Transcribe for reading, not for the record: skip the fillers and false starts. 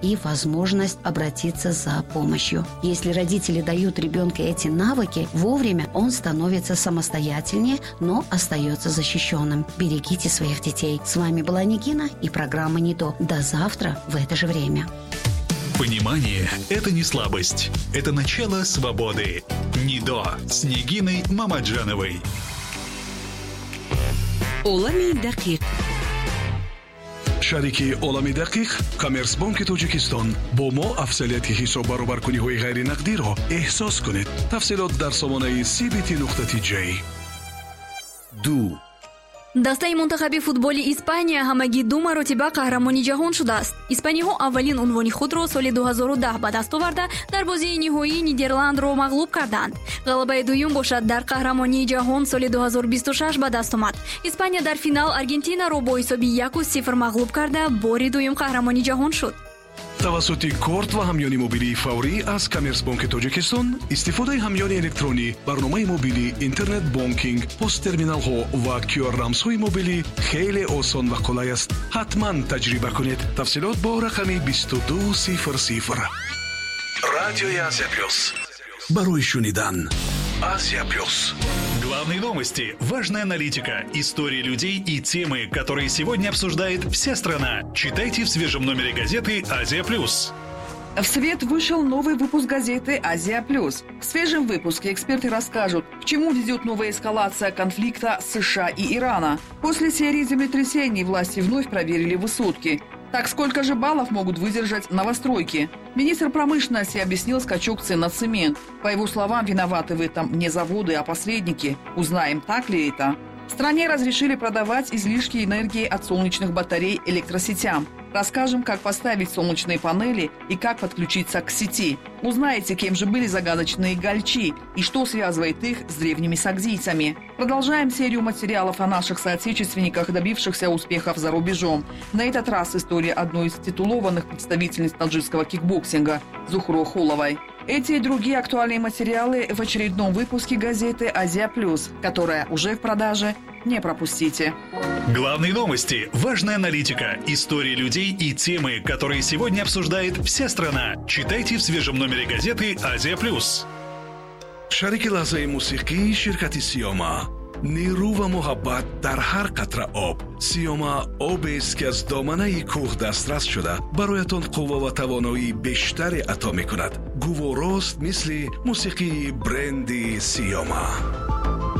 и возможность обратиться за помощью. Если родители дают ребенку эти навыки вовремя, он становится самостоятельнее, но остается защищенным. Берегите своих детей. С вами была Нигина и программа «НИДО». До завтра в это же время. Понимание – это не слабость. Это начало свободы. НИДО с Нигиной Мамаджановой. Олами дақиқ. шарики олами дақиқ Коммерцбанки Тоҷикистон бо мо афзалияти ҳисоб баробаркуниҳои ғайринақдиро эҳсос кунед. тафсилот дар сомонаи cbt.j. 2. дастаи мунтахаби футболи Испания ҳамагӣ 2 маротиба қаҳрамони ҷаҳон шудааст. испаниҳо аввалин унвони худро соли 2010 ба даст оварда дар бозии ниҳоии Нидерландро мағлуб карданд. ғалабаи дуюм бошад дар қаҳрамонии ҷаҳон соли 2026 ба даст омад. испания дар финал Аргентинаро бо ҳисоби 1-0 мағлуб карда бори дуюм қаҳрамони ҷаҳон шуд. тавассути корт ва ҳамёни мобилии фаврӣ аз Коммерцбанки Тоҷикистон истифодаи ҳамёни электронӣ, барномаи мобилӣ, интернет бонкинг, посттерминалҳо ва QR-рамзҳои мобилӣ хеле осон ва қулай аст. ҳатман таҷриба кунед. тафсилот бо рақами 2200. радиои Азия плюс. барои шунидан. Азия плюс. Главные новости, важная аналитика, истории людей и темы, которые сегодня обсуждает вся страна. Читайте в свежем номере газеты «Азия плюс». В свет вышел новый выпуск газеты «Азия плюс». В свежем выпуске эксперты расскажут, к чему ведет новая эскалация конфликта США и Ирана. После серии землетрясений власти вновь проверили высотки. Так сколько же баллов могут выдержать новостройки? Министр промышленности объяснил скачок цен на цемент. По его словам, виноваты в этом не заводы, а посредники. Узнаем, так ли это. В стране разрешили продавать излишки энергии от солнечных батарей электросетям. Расскажем, как поставить солнечные панели и как подключиться к сети. Узнаете, кем же были загадочные гальчи и что связывает их с древними сагдийцами. Продолжаем серию материалов о наших соотечественниках, добившихся успехов за рубежом. На этот раз история одной из титулованных представительниц таджикского кикбоксинга Зухро Холовой. Эти и другие актуальные материалы в очередном выпуске газеты «Азия плюс», которая уже в продаже. Не пропустите. Главные новости, важная аналитика, истории людей и темы, которые сегодня обсуждает вся страна. Читайте в свежем номере газеты «Азия плюс». шарики лаҳзаи мусиқӣ ширкати Сиёма. нерӯ ва муҳаббат дар ҳар қатра об. Сиёма обест ки аз доманаи кӯҳ дастрас шуда бароятон қувва ва тавоноии бештаре ато мекунад. гуворост мисли мусиқии бренди Сиёма.